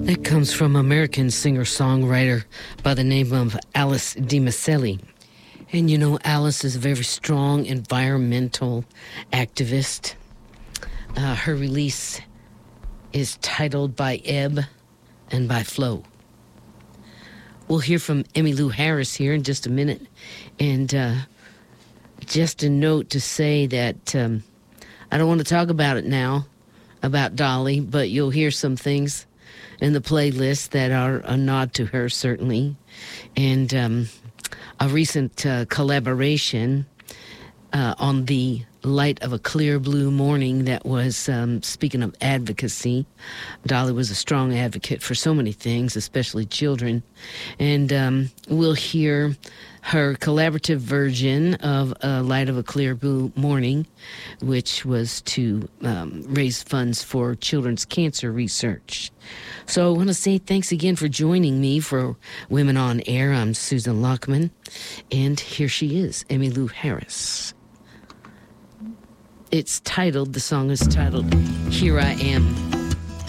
That comes from American singer-songwriter by the name of Alice DiMaselli. And you know, Alice is a very strong environmental activist. Her release is titled By Ebb and By Flow. We'll hear from Emmylou Harris here in just a minute. And just a note to say that I don't want to talk about it now, about Dolly, but you'll hear some things in the playlist that are a nod to her, certainly. And a recent collaboration on the Light of a Clear Blue Morning that was, speaking of advocacy, Dolly was a strong advocate for so many things, especially children. And we'll hear her collaborative version of Light of a Clear Blue Morning, which was to raise funds for children's cancer research. So I want to say thanks again for joining me for Women on Air. I'm Susan Lockman, and here she is, Emmylou Harris. The song is titled, Here I Am.